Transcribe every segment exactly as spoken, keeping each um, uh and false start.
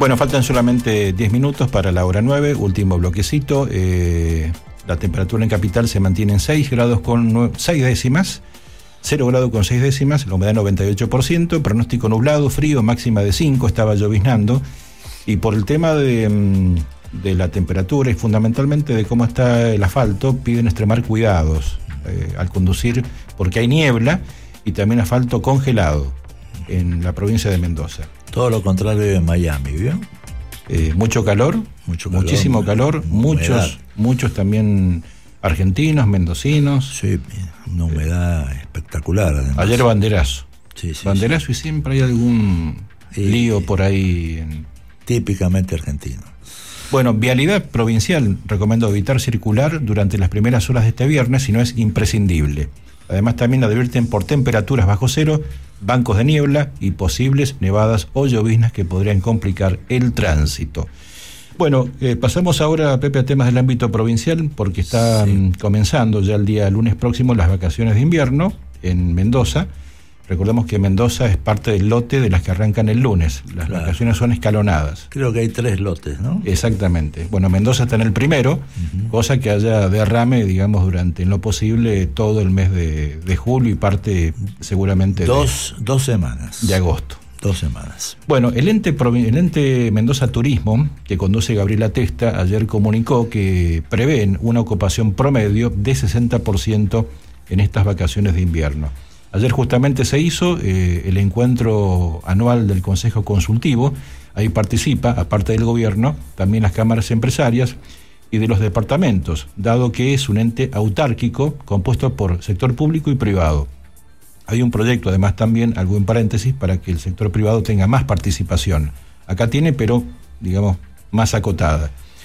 Bueno, faltan solamente diez minutos para la hora nueve, último bloquecito. Eh, la temperatura en Capital se mantiene en seis grados con seis décimas, cero grados con seis décimas, la humedad noventa y ocho por ciento, pronóstico nublado, frío, máxima de cinco, estaba lloviznando. Y por el tema de, de la temperatura y fundamentalmente de cómo está el asfalto, piden extremar cuidados eh, al conducir, porque hay niebla y también asfalto congelado en la provincia de Mendoza. Todo lo contrario de Miami, ¿vio? Eh, mucho calor, mucho calor, muchísimo calor, muchos, muchos también argentinos, mendocinos. Sí, una humedad eh, espectacular. Además. Ayer banderazo. Sí, sí, banderazo sí. Y siempre hay algún y, lío por ahí. En... Típicamente argentino. Bueno, vialidad provincial, recomiendo evitar circular durante las primeras horas de este viernes si no es imprescindible. Además también advierten por temperaturas bajo cero, bancos de niebla y posibles nevadas o lloviznas que podrían complicar el tránsito. Bueno, eh, pasamos ahora, Pepe, a temas del ámbito provincial, porque está sí. um, comenzando ya el día lunes próximo las vacaciones de invierno en Mendoza. Recordemos que Mendoza es parte del lote de las que arrancan el lunes. Las claro. vacaciones son escalonadas. Creo que hay tres lotes, ¿no? Exactamente. Bueno, Mendoza está en el primero, uh-huh. cosa que haya derrame, digamos, durante en lo posible todo el mes de, de julio y parte seguramente dos, de, dos semanas. de agosto. Dos semanas. Bueno, el ente, el ente Mendoza Turismo, que conduce Gabriela Testa, ayer comunicó que prevén una ocupación promedio de sesenta por ciento en estas vacaciones de invierno. Ayer justamente se hizo eh, el encuentro anual del Consejo Consultivo. Ahí participa, aparte del gobierno, también las cámaras empresarias y de los departamentos, dado que es un ente autárquico compuesto por sector público y privado. Hay un proyecto, además, también, algo en paréntesis, para que el sector privado tenga más participación. Acá tiene, pero, digamos, más acotada.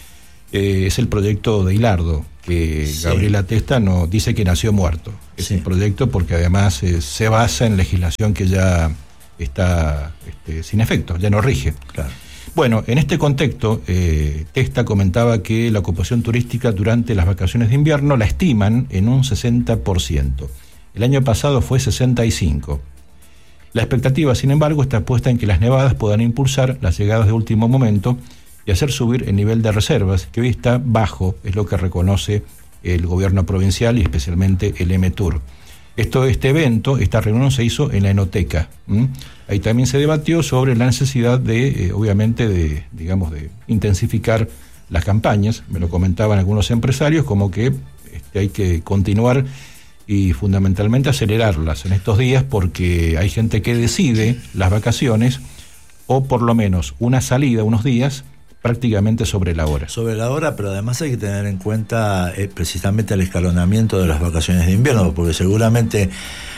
Eh, es el proyecto de Hilardo, que sí. Gabriela Testa no, dice que nació muerto. Es sí. un proyecto porque además eh, se basa en legislación que ya está este, sin efecto, ya no rige. Claro. Bueno, en este contexto, eh, Testa comentaba que la ocupación turística durante las vacaciones de invierno la estiman en un sesenta por ciento. El año pasado fue sesenta y cinco por ciento. La expectativa, sin embargo, está puesta en que las nevadas puedan impulsar las llegadas de último momento y hacer subir el nivel de reservas, que hoy está bajo, es lo que reconoce el gobierno provincial y especialmente el EMETUR. Esto, este evento, esta reunión se hizo en la Enoteca. ¿Mm? Ahí también se debatió sobre la necesidad de, eh, obviamente, de, digamos, de intensificar las campañas. Me lo comentaban algunos empresarios, como que este, hay que continuar y fundamentalmente acelerarlas en estos días, porque hay gente que decide las vacaciones, o por lo menos una salida unos días, prácticamente sobre la hora. Sobre la hora, pero además hay que tener en cuenta eh, precisamente el escalonamiento de las vacaciones de invierno, porque seguramente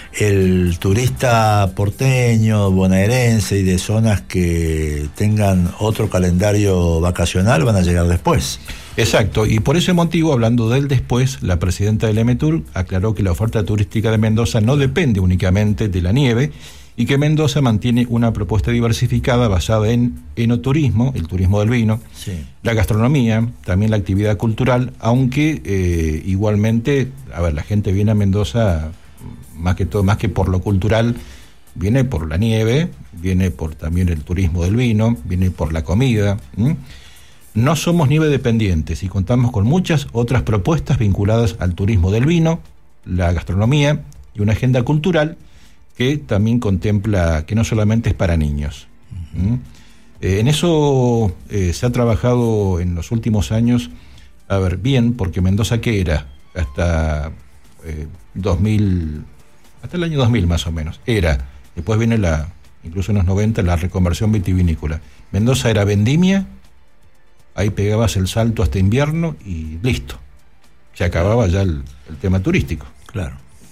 el turista porteño, bonaerense y de zonas que tengan otro calendario vacacional van a llegar después. Exacto, y por ese motivo, hablando del después, la presidenta del EMETUR aclaró que la oferta turística de Mendoza no depende únicamente de la nieve, y que Mendoza mantiene una propuesta diversificada basada en enoturismo, el turismo del vino, sí. la gastronomía, también la actividad cultural, aunque eh, igualmente, a ver, la gente viene a Mendoza más que todo, más que por lo cultural, viene por la nieve, viene por también el turismo del vino, viene por la comida. ¿Mm? No somos nieve dependientes y contamos con muchas otras propuestas vinculadas al turismo del vino, la gastronomía y una agenda cultural que también contempla que no solamente es para niños. ¿Mm? Eh, en eso eh, se ha trabajado en los últimos años, a ver, bien, porque Mendoza, ¿qué era? Hasta eh, dos mil, hasta el año dos mil más o menos, era, después viene la, incluso en los noventa, la reconversión vitivinícola. Mendoza era vendimia, ahí pegabas el salto hasta invierno y listo, se acababa ya el, el tema turístico. Claro.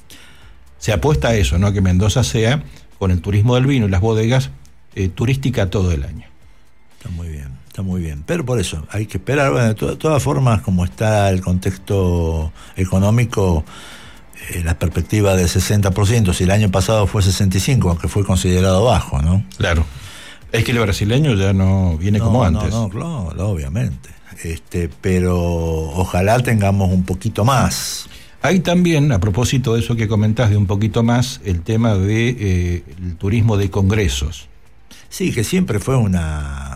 Se apuesta a eso, ¿no? Que Mendoza sea, con el turismo del vino y las bodegas, eh, turística todo el año. Está muy bien, está muy bien. Pero por eso, hay que esperar. Bueno, de to- todas formas, como está el contexto económico, eh, la perspectiva de sesenta por ciento, si el año pasado fue sesenta y cinco por ciento, aunque fue considerado bajo, ¿no? Claro. Es que el brasileño ya no viene no, como antes. No, no, claro, obviamente. Este, pero ojalá tengamos un poquito más. Hay también, a propósito de eso que comentás de un poquito más, el tema de eh, el turismo de congresos. Sí, que siempre fue una,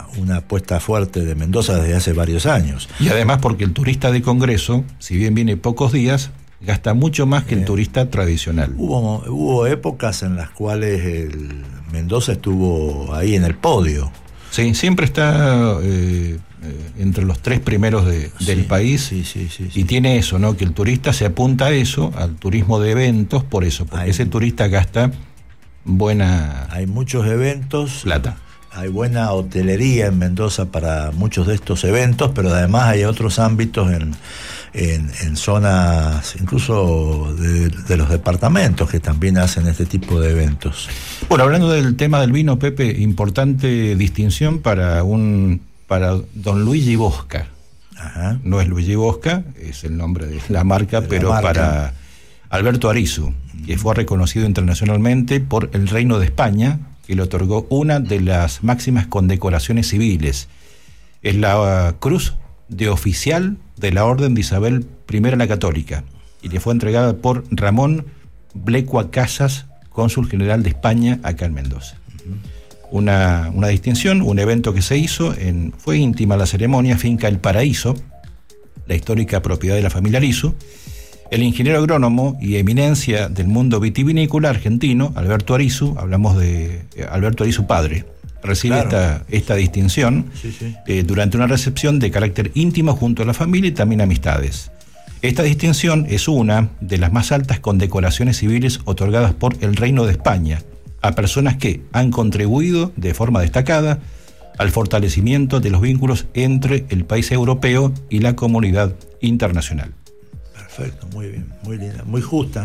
una apuesta fuerte de Mendoza desde hace varios años. Y además porque el turista de congreso, si bien viene pocos días, gasta mucho más que el eh, turista tradicional. Hubo, hubo épocas en las cuales el Mendoza estuvo ahí en el podio. Sí, siempre está eh, eh, entre los tres primeros de, sí, del país. Sí, sí, sí, y sí. tiene eso, ¿no? Que el turista se apunta a eso, al turismo de eventos, por eso, porque hay, ese turista gasta buena... Hay muchos eventos. Plata. Hay buena hotelería en Mendoza para muchos de estos eventos, pero además hay otros ámbitos en, en, en zonas, incluso de, de los departamentos, que también hacen este tipo de eventos. Bueno, hablando del tema del vino, Pepe, importante distinción para un para don Luigi Bosca. Ajá. No es Luigi Bosca, es el nombre de la marca, de la pero marca. Para Alberto Arizu, que fue reconocido internacionalmente por el Reino de España, que le otorgó una de las máximas condecoraciones civiles. Es la uh, Cruz de Oficial de la Orden de Isabel primera la Católica, y le fue entregada por Ramón Blecua Casas, cónsul general de España acá en Mendoza. Uh-huh. Una, una distinción, un evento que se hizo, en, fue íntima la ceremonia, Finca El Paraíso, la histórica propiedad de la familia Arizu. El ingeniero agrónomo y eminencia del mundo vitivinícola argentino, Alberto Arizu, hablamos de eh, Alberto Arizu padre, recibe claro. esta, esta distinción sí, sí. Eh, durante una recepción de carácter íntimo junto a la familia y también amistades. Esta distinción es una de las más altas condecoraciones civiles otorgadas por el Reino de España a personas que han contribuido de forma destacada al fortalecimiento de los vínculos entre el país europeo y la comunidad internacional. Perfecto, muy bien, muy linda, muy justa,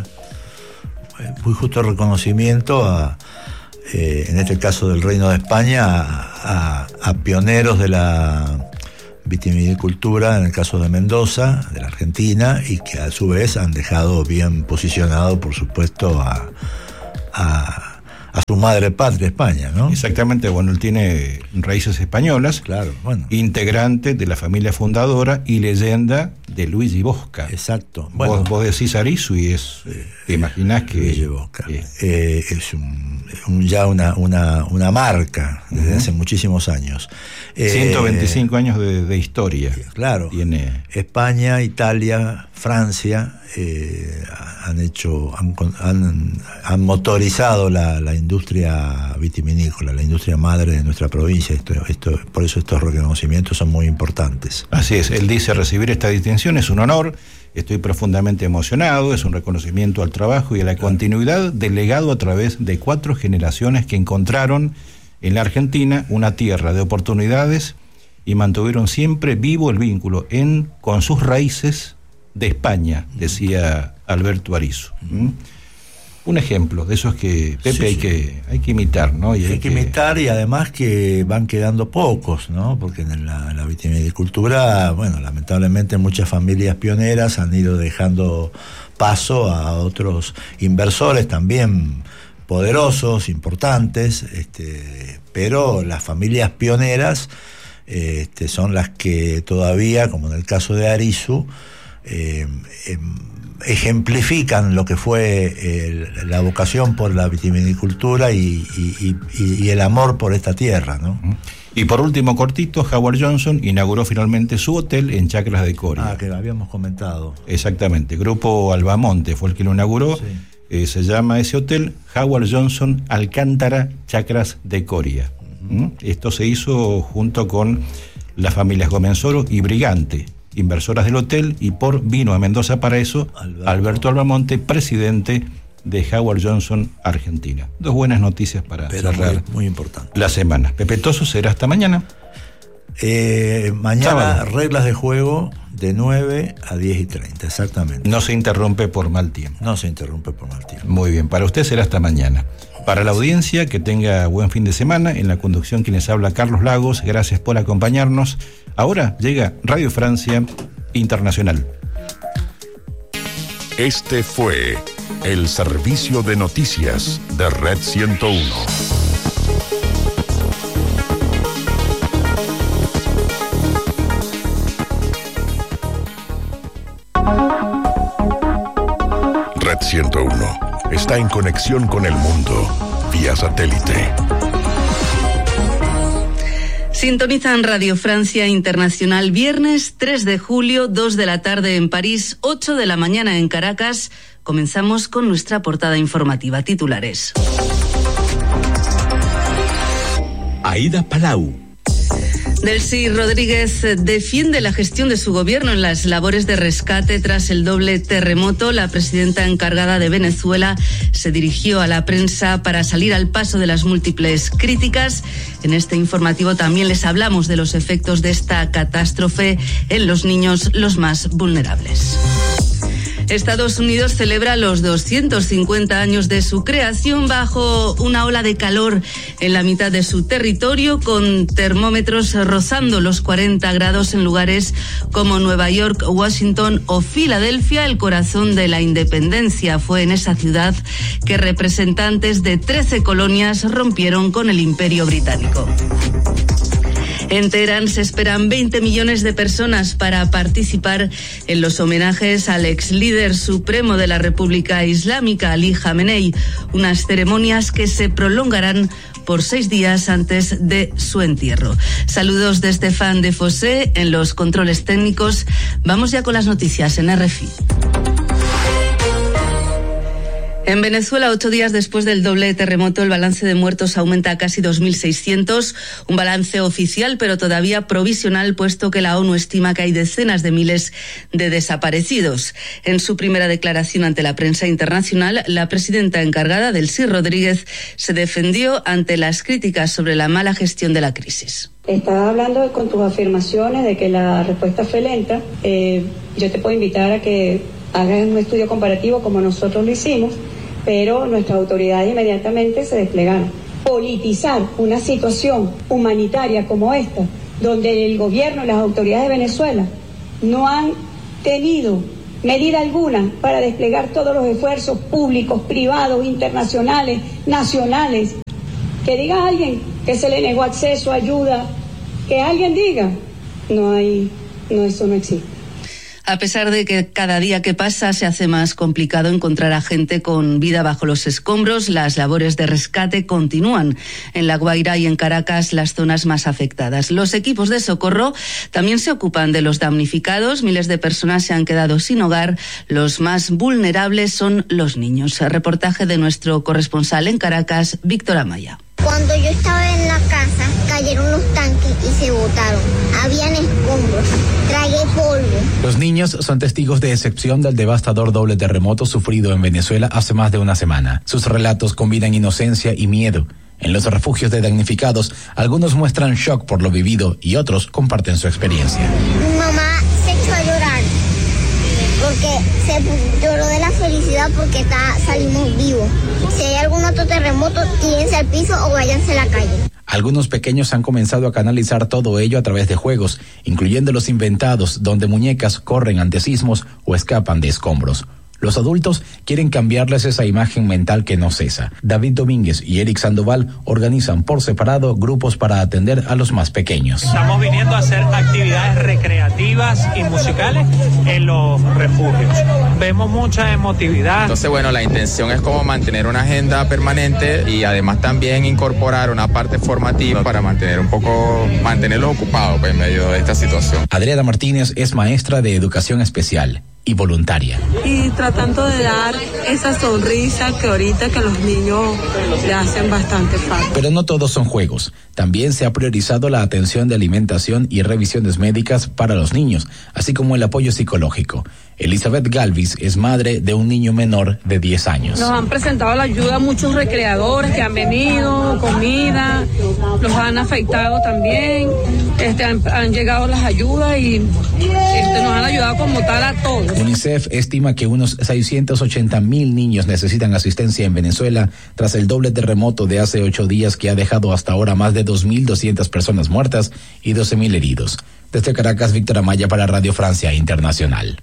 muy justo reconocimiento a, eh, en este caso del Reino de España, a, a, a pioneros de la vitivinicultura, en el caso de Mendoza, de la Argentina, y que a su vez han dejado bien posicionado, por supuesto, a, a a su madre patria, España, ¿no? Exactamente, bueno, él tiene raíces españolas, claro, bueno. Integrante de la familia fundadora y leyenda de Luigi Bosca. Exacto. Bueno, vos, vos decís Arizu y es, eh, te imaginás que... Luigi Bosca. Eh, eh, es un, un, ya una, una, una marca desde uh-huh. hace muchísimos años. Eh, ciento veinticinco años de, de historia. Claro. Tiene... España, Italia, Francia eh, han hecho, han, han, han motorizado la, la industria vitivinícola, la industria madre de nuestra provincia. Esto, esto, por eso estos reconocimientos son muy importantes. Así es, él dice: recibir esta distinción es un honor, estoy profundamente emocionado, es un reconocimiento al trabajo y a la continuidad del legado a través de cuatro generaciones que encontraron en la Argentina una tierra de oportunidades y mantuvieron siempre vivo el vínculo en, con sus raíces de España, decía Alberto Arizu. ¿Mm? Un ejemplo de esos que, Pepe, sí, hay, sí. Que, hay que imitar, ¿no? Y hay, hay que, que imitar, y además que van quedando pocos, ¿no? Porque en la, la vitivinicultura, bueno, lamentablemente muchas familias pioneras han ido dejando paso a otros inversores también poderosos, importantes, este, pero las familias pioneras este, son las que todavía, como en el caso de Arizu, eh, eh, ejemplifican lo que fue el, la vocación por la vitivinicultura y, y, y, y el amor por esta tierra, ¿no? Y por último, cortito, Howard Johnson inauguró finalmente su hotel en Chacras de Coria. Ah, que lo habíamos comentado. Exactamente, Grupo Albamonte fue el que lo inauguró. Sí. Eh, se llama ese hotel Howard Johnson Alcántara Chacras de Coria. Uh-huh. ¿Mm? Esto se hizo junto con las familias Gomenzoro y Brigante, inversoras del hotel, y por vino a Mendoza para eso Alberto, Alberto Albamonte, presidente de Howard Johnson Argentina. Dos buenas noticias para Pero cerrar muy, muy importante la semana. Pepe Toso, será hasta mañana. Eh, mañana sábado. Reglas de juego de nueve a diez y treinta, exactamente. No se interrumpe por mal tiempo. No se interrumpe por mal tiempo. Muy bien, para usted será hasta mañana. Para la audiencia, que tenga buen fin de semana. En la conducción, quienes habla, Carlos Lagos. Gracias por acompañarnos. Ahora llega Radio Francia Internacional. Este fue el servicio de noticias de Red ciento uno. Red ciento uno está en conexión con el mundo vía satélite. Sintonizan Radio Francia Internacional, viernes tres de julio, dos de la tarde en París, ocho de la mañana en Caracas. Comenzamos con nuestra portada informativa. Titulares. Aida Palau. Delcy Rodríguez defiende la gestión de su gobierno en las labores de rescate tras el doble terremoto. La presidenta encargada de Venezuela se dirigió a la prensa para salir al paso de las múltiples críticas. En este informativo también les hablamos de los efectos de esta catástrofe en los niños, los más vulnerables. Estados Unidos celebra los doscientos cincuenta años de su creación bajo una ola de calor en la mitad de su territorio, con termómetros rozando los cuarenta grados en lugares como Nueva York, Washington o Filadelfia. El corazón de la independencia fue en esa ciudad que representantes de trece colonias rompieron con el Imperio Británico. En Teherán se esperan veinte millones de personas para participar en los homenajes al ex líder supremo de la República Islámica, Ali Jamenei, unas ceremonias que se prolongarán por seis días antes de su entierro. Saludos de Stéphane Defossé en los controles técnicos. Vamos ya con las noticias en R F I. En Venezuela, ocho días después del doble terremoto, el balance de muertos aumenta a casi dos mil seiscientos, un balance oficial pero todavía provisional, puesto que la ONU estima que hay decenas de miles de desaparecidos. En su primera declaración ante la prensa internacional, la presidenta encargada, Delcy Rodríguez, se defendió ante las críticas sobre la mala gestión de la crisis. Estaba hablando con tus afirmaciones de que la respuesta fue lenta. Eh, yo te puedo invitar a que hagas un estudio comparativo como nosotros lo hicimos, pero nuestras autoridades inmediatamente se desplegaron. Politizar una situación humanitaria como esta, donde el gobierno y las autoridades de Venezuela no han tenido medida alguna para desplegar todos los esfuerzos públicos, privados, internacionales, nacionales. Que diga alguien que se le negó acceso, ayuda, que alguien diga, no hay, no, eso no existe. A pesar de que cada día que pasa se hace más complicado encontrar a gente con vida bajo los escombros, las labores de rescate continúan en La Guaira y en Caracas, las zonas más afectadas. Los equipos de socorro también se ocupan de los damnificados. Miles de personas se han quedado sin hogar. Los más vulnerables son los niños. Reportaje de nuestro corresponsal en Caracas, Víctor Amaya. Cuando yo estaba en la casa, cayeron los tanques y se botaron. Habían escombros, tragué polvo. Los niños son testigos de excepción del devastador doble terremoto sufrido en Venezuela hace más de una semana. Sus relatos combinan inocencia y miedo. En los refugios de damnificados, algunos muestran shock por lo vivido y otros comparten su experiencia. Mi mamá se echó a llorar porque se lloró de la felicidad porque está, salimos vivos. Si hay algún otro terremoto, tírense al piso o váyanse a la calle. Algunos pequeños han comenzado a canalizar todo ello a través de juegos, incluyendo los inventados, donde muñecas corren ante sismos o escapan de escombros. Los adultos quieren cambiarles esa imagen mental que no cesa. David Domínguez y Eric Sandoval organizan por separado grupos para atender a los más pequeños. Estamos viniendo a hacer actividades recreativas y musicales en los refugios. Vemos mucha emotividad. Entonces, bueno, la intención es como mantener una agenda permanente y además también incorporar una parte formativa para mantener un poco, mantenerlos ocupados pues, en medio de esta situación. Adriana Martínez es maestra de educación especial y voluntaria. Y tratando de dar esa sonrisa que ahorita que los niños le hacen bastante falta. Pero no todos son juegos. También se ha priorizado la atención de alimentación y revisiones médicas para los niños, así como el apoyo psicológico. Elizabeth Galvis es madre de un niño menor de diez años. Nos han presentado la ayuda a muchos recreadores que han venido, comida, los han afectado también, este, han, han llegado las ayudas y este, nos han ayudado como tal a todos. UNICEF estima que unos seiscientos ochenta mil niños necesitan asistencia en Venezuela tras el doble terremoto de hace ocho días que ha dejado hasta ahora más de dos mil doscientas personas muertas y doce mil heridos. Desde Caracas, Víctor Amaya para Radio Francia Internacional.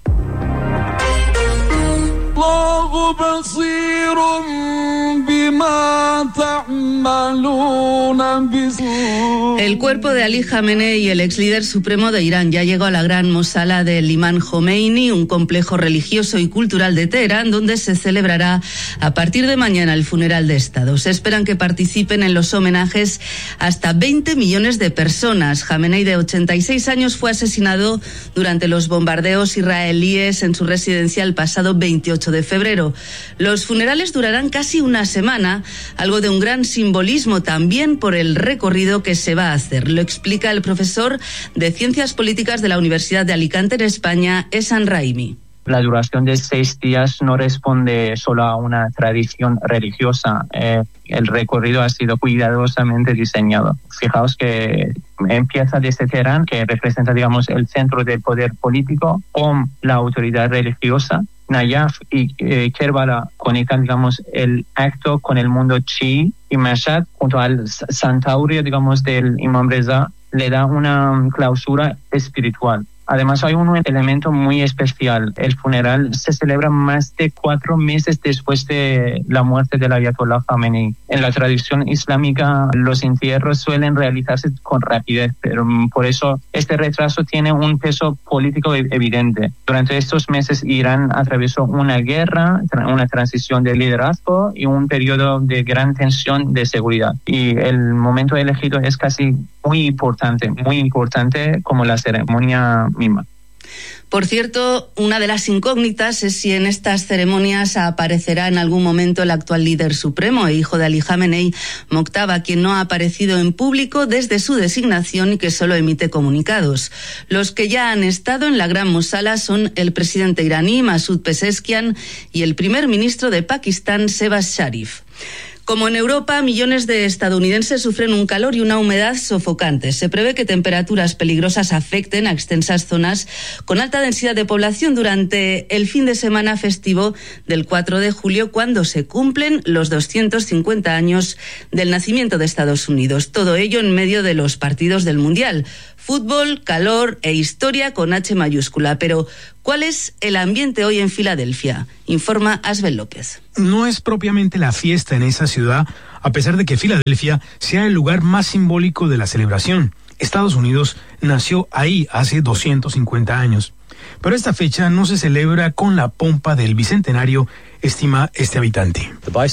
El cuerpo de Ali Khamenei, el ex líder supremo de Irán, ya llegó a la gran mosala del Imam Khomeini, un complejo religioso y cultural de Teherán, donde se celebrará a partir de mañana el funeral de Estado. Se esperan que participen en los homenajes hasta veinte millones de personas. Khamenei, de ochenta y seis años, fue asesinado durante los bombardeos israelíes en su residencia el pasado veintiocho de febrero. Los funerales durarán casi una semana, algo de un gran simbolismo también por el recorrido que se va a hacer. Lo explica el profesor de Ciencias Políticas de la Universidad de Alicante en España, Ehsan Raimi. La duración de seis días no responde solo a una tradición religiosa. Eh, el recorrido ha sido cuidadosamente diseñado. Fijaos que empieza desde Teherán, que representa, digamos, el centro del poder político, con la autoridad religiosa. Nayaf y eh, Kerbala conectan, digamos, el acto con el mundo chií, y Mashhad, junto al Santaurio, digamos, del Imam Reza, le da una clausura espiritual. Además, hay un elemento muy especial. El funeral se celebra más de cuatro meses después de la muerte del Ayatollah Khamenei. En la tradición islámica, los entierros suelen realizarse con rapidez, pero por eso este retraso tiene un peso político evidente. Durante estos meses, Irán atravesó una guerra, una transición de liderazgo y un periodo de gran tensión de seguridad. Y el momento elegido es casi muy importante, muy importante como la ceremonia misma. Por cierto, una de las incógnitas es si en estas ceremonias aparecerá en algún momento el actual líder supremo e hijo de Ali Khamenei, Mojtaba, quien no ha aparecido en público desde su designación y que solo emite comunicados. Los que ya han estado en la gran mosala son el presidente iraní Masoud Pezeshkian y el primer ministro de Pakistán, Shehbaz Sharif. Como en Europa, millones de estadounidenses sufren un calor y una humedad sofocantes. Se prevé que temperaturas peligrosas afecten a extensas zonas con alta densidad de población durante el fin de semana festivo del cuatro de julio, cuando se cumplen los doscientos cincuenta años del nacimiento de Estados Unidos. Todo ello en medio de los partidos del Mundial. Fútbol, calor e historia con H mayúscula. Pero, ¿cuál es el ambiente hoy en Filadelfia? Informa Asbel López. No es propiamente la fiesta en esa ciudad, a pesar de que Filadelfia sea el lugar más simbólico de la celebración. Estados Unidos nació ahí hace doscientos cincuenta años. Pero esta fecha no se celebra con la pompa del bicentenario, estima este habitante.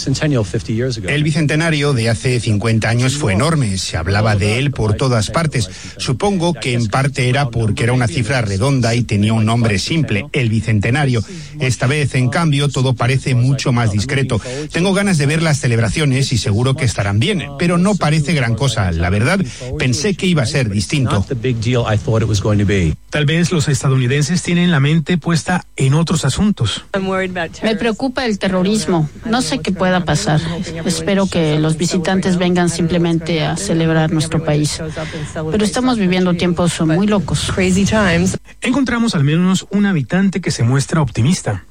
El bicentenario de hace cincuenta años fue enorme, se hablaba de él por todas partes. Supongo que en parte era porque era una cifra redonda y tenía un nombre simple, el bicentenario. Esta vez, en cambio, todo parece mucho más discreto. Tengo ganas de ver las celebraciones y seguro que estarán bien, pero no parece gran cosa. La verdad, pensé que iba a ser distinto. Tal vez los estadounidenses tienen la mente puesta en otros asuntos. Me preocupa el terrorismo. No sé qué pueda pasar. Espero que los visitantes vengan simplemente a celebrar nuestro país. Pero estamos viviendo tiempos muy locos. Encontramos al menos un habitante que se muestra optimista.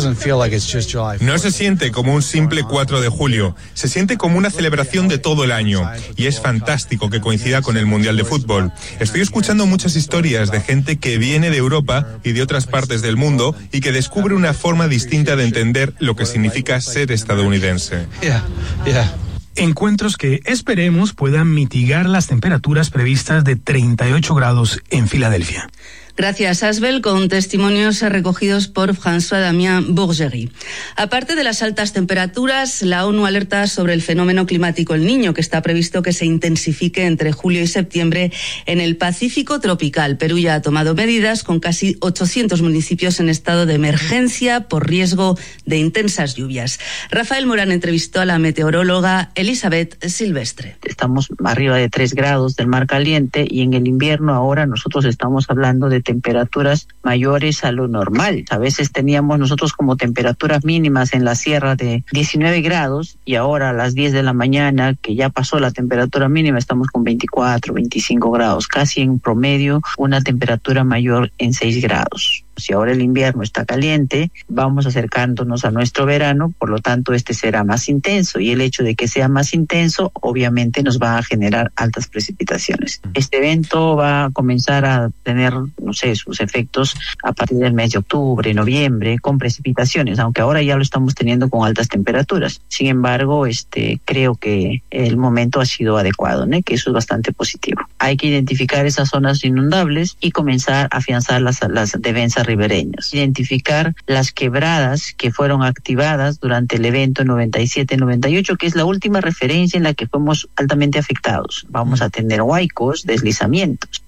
No se siente como un simple cuatro de julio, se siente como una celebración de todo el año, y es fantástico que coincida con el Mundial de Fútbol. Estoy escuchando muchas historias de gente que viene de Europa y de otras partes del mundo y que descubre una forma distinta de entender lo que significa ser estadounidense. Yeah, yeah. Encuentros que esperemos puedan mitigar las temperaturas previstas de treinta y ocho grados en Filadelfia. Gracias, Asbel, con testimonios recogidos por François-Damien Bourgerie. Aparte de las altas temperaturas, la ONU alerta sobre el fenómeno climático El Niño, que está previsto que se intensifique entre julio y septiembre en el Pacífico tropical. Perú ya ha tomado medidas, con casi ochocientos municipios en estado de emergencia por riesgo de intensas lluvias. Rafael Morán entrevistó a la meteoróloga Elizabeth Silvestre. Estamos arriba de tres grados del mar caliente y en el invierno ahora nosotros estamos hablando de temperaturas mayores a lo normal. A veces teníamos nosotros como temperaturas mínimas en la sierra de diecinueve grados y ahora a las diez de la mañana, que ya pasó la temperatura mínima, estamos con veinticuatro, veinticinco grados, casi en promedio una temperatura mayor en seis grados. Si ahora el invierno está caliente, vamos acercándonos a nuestro verano, por lo tanto este será más intenso, y el hecho de que sea más intenso obviamente nos va a generar altas precipitaciones. Este evento va a comenzar a tener, no sé, sus efectos a partir del mes de octubre, noviembre, con precipitaciones, aunque ahora ya lo estamos teniendo con altas temperaturas. Sin embargo, este creo que el momento ha sido adecuado, ¿no? Que eso es bastante positivo. Hay que identificar esas zonas inundables y comenzar a afianzar las, las defensas ribereñas. Identificar las quebradas que fueron activadas durante el evento noventa y siete noventa y ocho, que es la última referencia en la que fuimos altamente afectados. Vamos a tener huaicos, deslizamientos.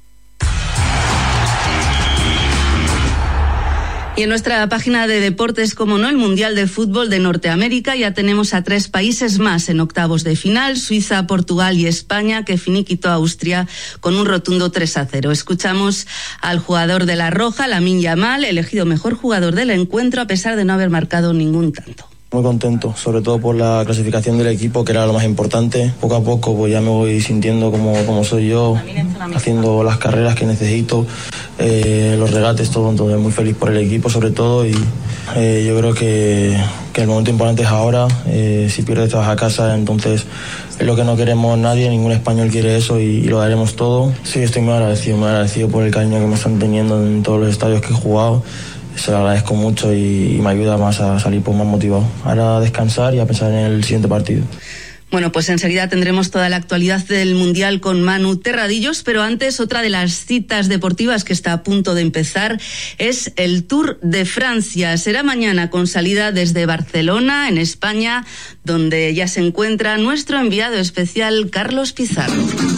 Y en nuestra página de deportes, como no, el Mundial de Fútbol de Norteamérica, ya tenemos a tres países más en octavos de final: Suiza, Portugal y España, que finiquitó a Austria con un rotundo tres a cero. Escuchamos al jugador de la Roja, Lamine Yamal, elegido mejor jugador del encuentro a pesar de no haber marcado ningún tanto. Muy contento, sobre todo por la clasificación del equipo, que era lo más importante. Poco a poco pues ya me voy sintiendo como, como soy yo, haciendo las carreras que necesito, eh, los regates, todo. Entonces muy feliz por el equipo sobre todo, y eh, yo creo que, que el momento importante es ahora. Eh, si pierdes te vas a casa, entonces es lo que no queremos nadie, ningún español quiere eso, y, y lo daremos todo. Sí, estoy muy agradecido, muy agradecido por el cariño que me están teniendo en todos los estadios que he jugado. Se lo agradezco mucho y, y me ayuda más a salir pues más motivado. Ahora a descansar y a pensar en el siguiente partido. Bueno, pues enseguida tendremos toda la actualidad del Mundial con Manu Terradillos, pero antes otra de las citas deportivas que está a punto de empezar es el Tour de Francia. Será mañana con salida desde Barcelona, en España, donde ya se encuentra nuestro enviado especial Carlos Pizarro.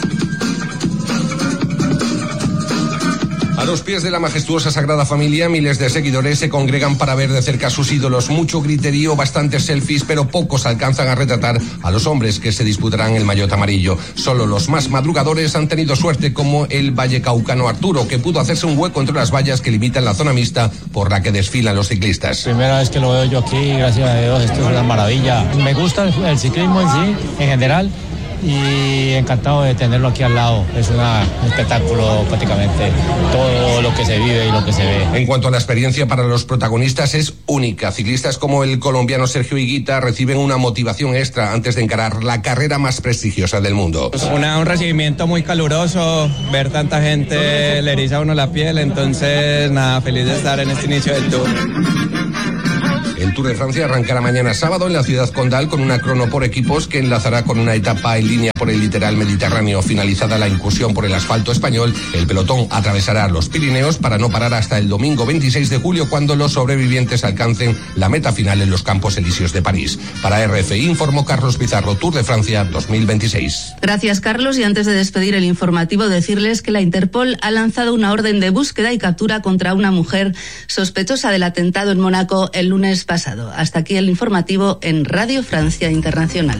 A los pies de la majestuosa Sagrada Familia, miles de seguidores se congregan para ver de cerca a sus ídolos. Mucho griterío, bastantes selfies, pero pocos alcanzan a retratar a los hombres que se disputarán el maillot amarillo. Solo los más madrugadores han tenido suerte, como el vallecaucano Arturo, que pudo hacerse un hueco entre las vallas que limitan la zona mixta por la que desfilan los ciclistas. Primera vez que lo veo yo aquí, gracias a Dios, esto es una maravilla. Me gusta el, el ciclismo en sí, en general, y encantado de tenerlo aquí al lado. Es un espectáculo prácticamente, todo lo que se vive y lo que se ve. En cuanto a la experiencia para los protagonistas, es única. Ciclistas como el colombiano Sergio Higuita reciben una motivación extra antes de encarar la carrera más prestigiosa del mundo. Una, un recibimiento muy caluroso, ver tanta gente le eriza a uno la piel, entonces nada, feliz de estar en este inicio del Tour. El Tour de Francia arrancará mañana sábado en la ciudad condal con una crono por equipos que enlazará con una etapa en línea por el litoral mediterráneo. Finalizada la incursión por el asfalto español, el pelotón atravesará los Pirineos para no parar hasta el domingo veintiséis de julio, cuando los sobrevivientes alcancen la meta final en los Campos Elíseos de París. Para R F I informó Carlos Pizarro, Tour de Francia dos mil veintiséis. Gracias, Carlos. Y antes de despedir el informativo, decirles que la Interpol ha lanzado una orden de búsqueda y captura contra una mujer sospechosa del atentado en Mónaco el lunes pasado. Hasta aquí el informativo en Radio Francia Internacional.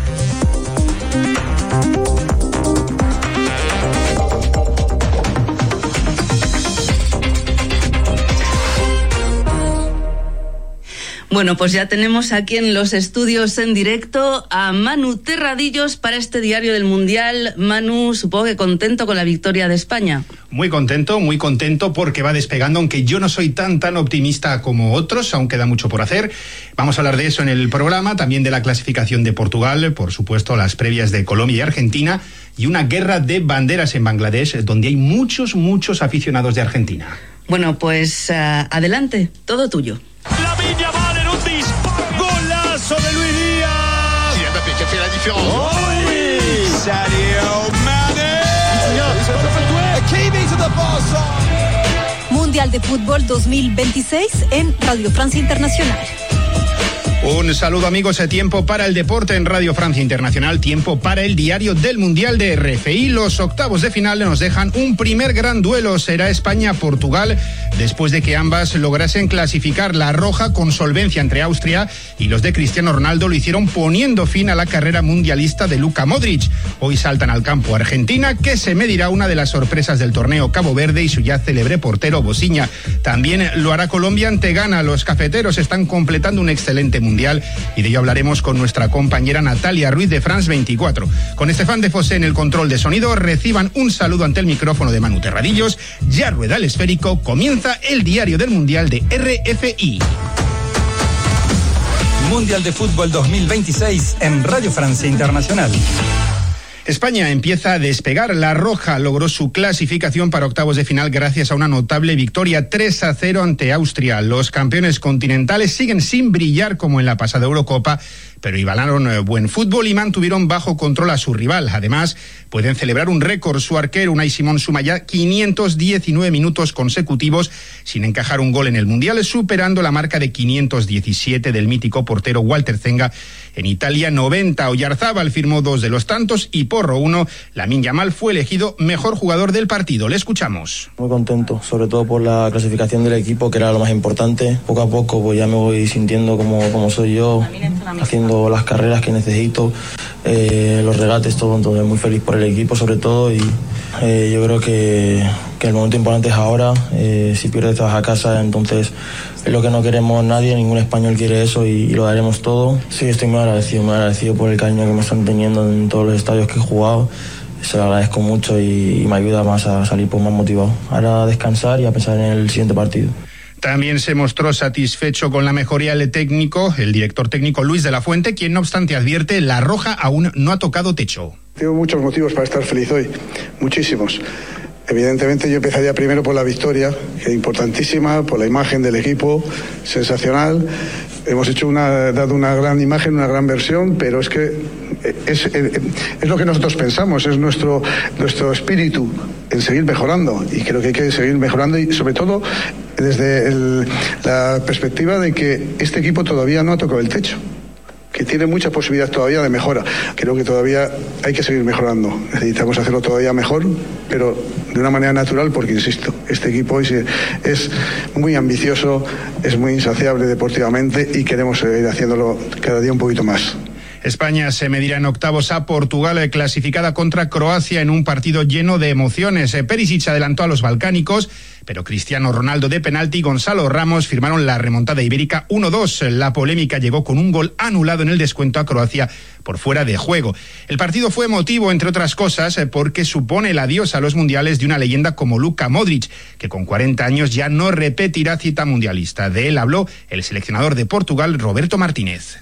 Bueno, pues ya tenemos aquí en los estudios en directo a Manu Terradillos para este diario del Mundial. Manu, supongo que contento con la victoria de España. Muy contento, muy contento porque va despegando, aunque yo no soy tan tan optimista como otros, aún queda mucho por hacer. Vamos a hablar de eso en el programa, también de la clasificación de Portugal, por supuesto las previas de Colombia y Argentina, y una guerra de banderas en Bangladesh, donde hay muchos, muchos aficionados de Argentina. Bueno, pues uh, adelante, todo tuyo. La Viña vale en un disparo, golazo de Luis Díaz. Sí, Mbappé qui a fait la différence. Oh, oui. Sadio Mané. Mundial de Fútbol dos mil veintiséis en Radio Francia Internacional. Un saludo, amigos, de tiempo para el deporte en Radio Francia Internacional, tiempo para el diario del Mundial de R F I. Los octavos de final nos dejan un primer gran duelo, será España-Portugal, después de que ambas lograsen clasificar. La roja con solvencia entre Austria y los de Cristiano Ronaldo lo hicieron poniendo fin a la carrera mundialista de Luka Modric. Hoy saltan al campo Argentina, que se medirá una de las sorpresas del torneo, Cabo Verde, y su ya célebre portero Bosiña. También lo hará Colombia ante Ghana. Los cafeteros están completando un excelente mundial. Mundial, y de ello hablaremos con nuestra compañera Natalia Ruiz de France veinticuatro. Con Estefan de Fosé en el control de sonido, reciban un saludo ante el micrófono de Manu Terradillos. Ya rueda el esférico, comienza el diario del Mundial de R F I. Mundial de Fútbol dos mil veintiséis en Radio Francia Internacional. España empieza a despegar. La Roja logró su clasificación para octavos de final gracias a una notable victoria tres a cero ante Austria. Los campeones continentales siguen sin brillar como en la pasada Eurocopa, pero igualaron buen fútbol y mantuvieron bajo control a su rival. Además, pueden celebrar un récord. Su arquero, Unai Simón, suma ya quinientos diecinueve minutos consecutivos sin encajar un gol en el Mundial, superando la marca de quinientos diecisiete del mítico portero Walter Zenga. En Italia, noventa. Oyarzábal firmó dos de los tantos y Porro uno. Lamine Yamal fue elegido mejor jugador del partido. Le escuchamos. Muy contento, sobre todo por la clasificación del equipo, que era lo más importante. Poco a poco pues ya me voy sintiendo como, como soy yo, haciendo las carreras que necesito, eh, los regates, todo. Entonces muy feliz por el equipo sobre todo, y eh, yo creo que, que el momento importante es ahora. Eh, si pierdes te vas a casa, entonces es lo que no queremos nadie, ningún español quiere eso, y, y lo daremos todo. Sí, estoy muy agradecido, muy agradecido por el cariño que me están teniendo en todos los estadios que he jugado. Se lo agradezco mucho y, y me ayuda más a salir pues, más motivado. Ahora a descansar y a pensar en el siguiente partido. También se mostró satisfecho con la mejoría del técnico, el director técnico Luis de la Fuente, quien no obstante advierte, la Roja aún no ha tocado techo. Tengo muchos motivos para estar feliz hoy, muchísimos. Evidentemente yo empezaría primero por la victoria, que es importantísima, por la imagen del equipo, sensacional. Hemos hecho una, dado una gran imagen, una gran versión, pero es que es, es, es lo que nosotros pensamos, es nuestro, nuestro espíritu en seguir mejorando, y creo que hay que seguir mejorando, y sobre todo desde el, la perspectiva de que este equipo todavía no ha tocado el techo, que tiene mucha posibilidad todavía de mejora. Creo que todavía hay que seguir mejorando. Necesitamos hacerlo todavía mejor, pero de una manera natural, porque, insisto, este equipo hoy es muy ambicioso, es muy insaciable deportivamente y queremos seguir haciéndolo cada día un poquito más. España se medirá en octavos a Portugal, clasificada contra Croacia en un partido lleno de emociones. Perisic adelantó a los balcánicos, pero Cristiano Ronaldo de penalti y Gonzalo Ramos firmaron la remontada ibérica uno dos. La polémica llegó con un gol anulado en el descuento a Croacia por fuera de juego. El partido fue emotivo, entre otras cosas, porque supone el adiós a los mundiales de una leyenda como Luka Modric, que con cuarenta años ya no repetirá cita mundialista. De él habló el seleccionador de Portugal, Roberto Martínez.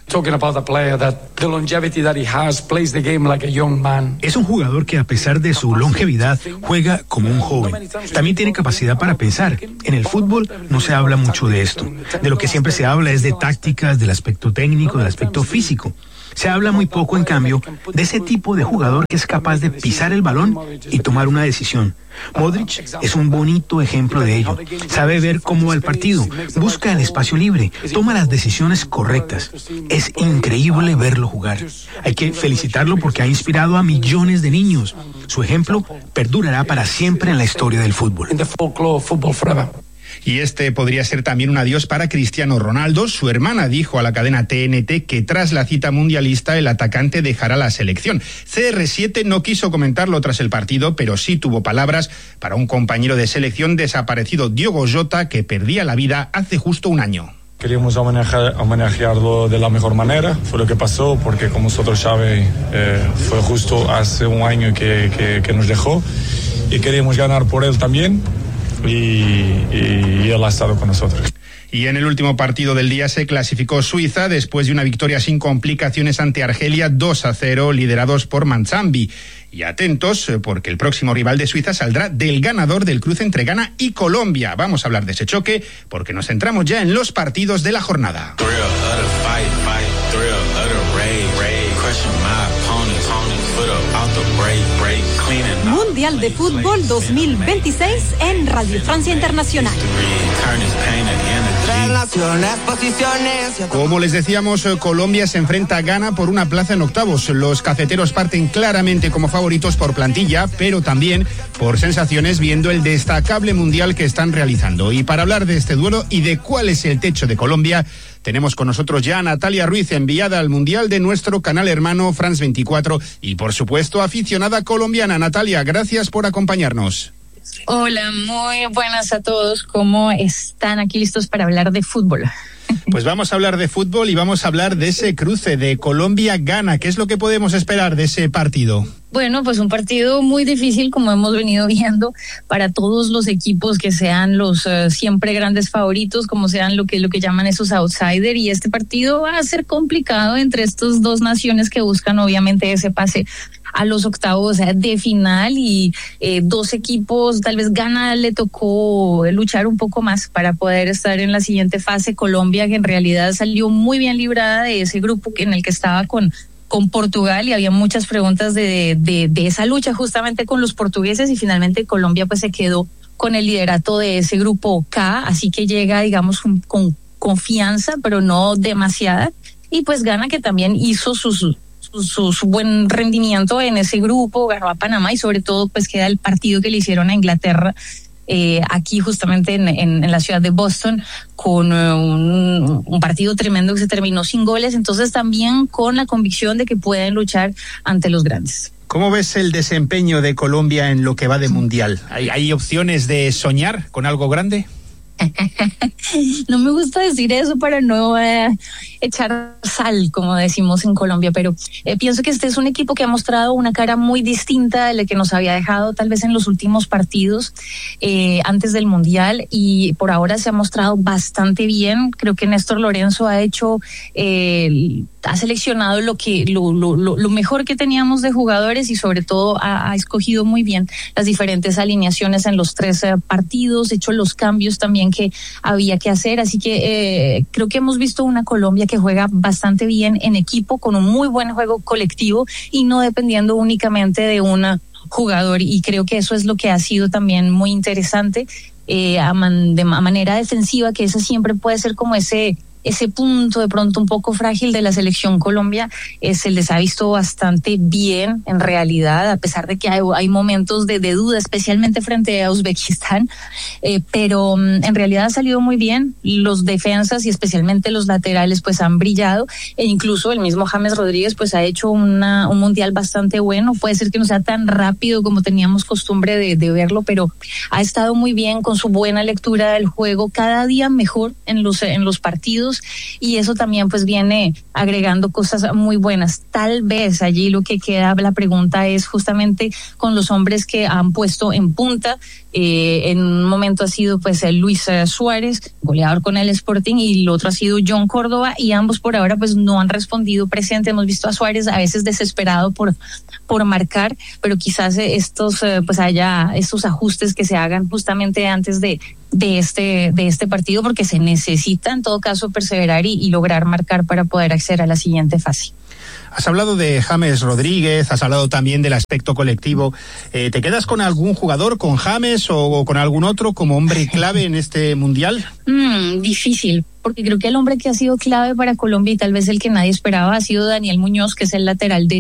Es un jugador que, a pesar de su longevidad, juega como un joven. También tiene capacidad para pensar. En el fútbol no se habla mucho de esto. De lo que siempre se habla es de tácticas, del aspecto técnico, del aspecto físico. Se habla muy poco, en cambio, de ese tipo de jugador que es capaz de pisar el balón y tomar una decisión. Modric es un bonito ejemplo de ello. Sabe ver cómo va el partido, busca el espacio libre, toma las decisiones correctas. Es increíble verlo jugar. Hay que felicitarlo porque ha inspirado a millones de niños. Su ejemplo perdurará para siempre en la historia del fútbol. Y este podría ser también un adiós para Cristiano Ronaldo. Su hermana dijo a la cadena T N T que tras la cita mundialista el atacante dejará la selección. C R siete no quiso comentarlo tras el partido, pero sí tuvo palabras para un compañero de selección desaparecido, Diogo Jota, que perdía la vida hace justo un año. Queríamos homenajear, homenajearlo de la mejor manera, fue lo que pasó, porque como vosotros sabéis, eh, fue justo hace un año que, que, que nos dejó, y queríamos ganar por él también. Y, y, y él ha estado con nosotros. Y en el último partido del día se clasificó Suiza después de una victoria sin complicaciones ante Argelia dos a cero, liderados por Manzambi. Y atentos, porque el próximo rival de Suiza saldrá del ganador del cruce entre Ghana y Colombia. Vamos a hablar de ese choque porque nos centramos ya en los partidos de la jornada. Mundial de Fútbol dos mil veintiséis en Radio Francia Internacional. Como les decíamos, Colombia se enfrenta a Ghana por una plaza en octavos. Los cafeteros parten claramente como favoritos por plantilla, pero también por sensaciones viendo el destacable mundial que están realizando. Y para hablar de este duelo y de cuál es el techo de Colombia, tenemos con nosotros ya a Natalia Ruiz, enviada al Mundial de nuestro canal hermano France veinticuatro y, por supuesto, aficionada colombiana. Natalia, gracias por acompañarnos. Hola, muy buenas a todos. ¿Cómo están aquí listos para hablar de fútbol? Pues vamos a hablar de fútbol y vamos a hablar de ese cruce de Colombia-Ghana. ¿Qué es lo que podemos esperar de ese partido? Bueno, pues un partido muy difícil, como hemos venido viendo, para todos los equipos que sean los uh, siempre grandes favoritos, como sean lo que lo que llaman esos outsiders, y este partido va a ser complicado entre estas dos naciones que buscan obviamente ese pase a los octavos de final, y eh, dos equipos, tal vez Ghana le tocó luchar un poco más para poder estar en la siguiente fase. Colombia, que en realidad salió muy bien librada de ese grupo en el que estaba con con Portugal, y había muchas preguntas de, de, de esa lucha justamente con los portugueses, y finalmente Colombia pues se quedó con el liderato de ese grupo K, así que llega, digamos, un, con confianza, pero no demasiada, y pues Ghana, que también hizo sus Su, su, su buen rendimiento en ese grupo, ganó a Panamá, y sobre todo pues queda el partido que le hicieron a Inglaterra eh, aquí justamente en, en, en la ciudad de Boston, con uh, un, un partido tremendo que se terminó sin goles, entonces también con la convicción de que pueden luchar ante los grandes. ¿Cómo ves el desempeño de Colombia en lo que va de mundial? ¿Hay, hay opciones de soñar con algo grande? No me gusta decir eso para no eh, echar sal, como decimos en Colombia, pero eh, pienso que este es un equipo que ha mostrado una cara muy distinta de la que nos había dejado tal vez en los últimos partidos eh, antes del Mundial, y por ahora se ha mostrado bastante bien. Creo que Néstor Lorenzo ha hecho eh, ha seleccionado lo que lo, lo, lo, lo mejor que teníamos de jugadores, y sobre todo ha, ha escogido muy bien las diferentes alineaciones en los tres eh, partidos, hecho los cambios también que había que hacer, así que eh, creo que hemos visto una Colombia que juega bastante bien en equipo, con un muy buen juego colectivo y no dependiendo únicamente de un jugador, y creo que eso es lo que ha sido también muy interesante eh, a, man, de a manera defensiva, que eso siempre puede ser como ese ese punto de pronto un poco frágil de la selección Colombia. Eh, se les ha visto bastante bien en realidad, a pesar de que hay, hay momentos de, de duda, especialmente frente a Uzbekistán, eh, pero um, en realidad ha salido muy bien. Los defensas y especialmente los laterales pues han brillado, e incluso el mismo James Rodríguez pues ha hecho una, un mundial bastante bueno. Puede ser que no sea tan rápido como teníamos costumbre de, de verlo, pero ha estado muy bien con su buena lectura del juego, cada día mejor en los, en los partidos, y eso también pues viene agregando cosas muy buenas. Tal vez allí lo que queda, la pregunta es justamente con los hombres que han puesto en punta. Eh, en un momento ha sido pues el Luis eh, Suárez, goleador con el Sporting, y el otro ha sido John Córdoba, y ambos por ahora pues no han respondido presente. Hemos visto a Suárez a veces desesperado por por marcar, pero quizás estos eh, pues haya estos ajustes que se hagan justamente antes de de este de este partido, porque se necesita en todo caso perseverar y, y lograr marcar para poder acceder a la siguiente fase. Has hablado de James Rodríguez, has hablado también del aspecto colectivo. Eh, ¿Te quedas con algún jugador, con James o con algún otro como hombre clave en este mundial? Mm, difícil, porque creo que el hombre que ha sido clave para Colombia, y tal vez el que nadie esperaba, ha sido Daniel Muñoz, que es el lateral derecho